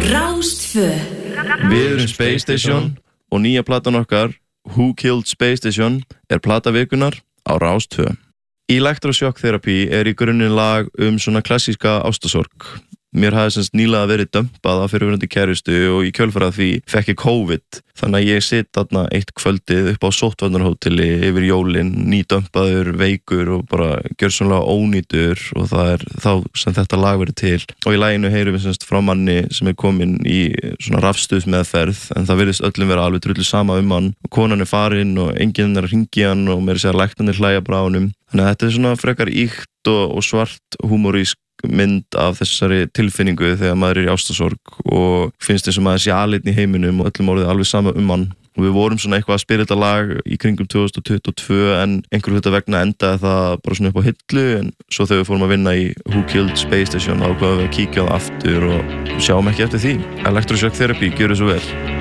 Rás 2. Við erum Space Station og nýja platan okkar Who Killed Space Station plata vikunar á Rás 2. Electroshock Therapy í grunninn lag svona klassíska ástasorg. Mér hafði semst nýlega verið dömpað af fyrirverandi kærustu og í kjölfarið því fekk ég COVID. Þannig að ég sitt þarna eitt kvöldið upp á sóttvarnarhóteli yfir jólin, nýdömpaður, veikur og bara gjörsamlega ónýtur og það þá sem þetta lag verið til. Og í laginu heyrum við semst frá manni sem kominn í svona rafstuðsmeðferð en það virðist öllum vera alveg drullu sama hann. Konan farin og enginn að hringi hann og meira segja læknarnir hlæja bara á honum. Þannig að þetta svona frekar ýkt og svart húmorísk mynd af þessari tilfinningu þegar maður í ástasorg og finnst eins og maður sé aleinn í heiminum og öllum orðið alveg sama hann. Og við vorum svona eitthvað að spila þetta lag í kringum 2022 en einhverju hluta vegna endaði það bara svona upp á hillu en svo þegar við fórum að vinna í Who Killed Space Station ákváðum við að kíkja á það aftur og sjáum ekki eftir því. Electroshock Therapy, gjörðu svo vel.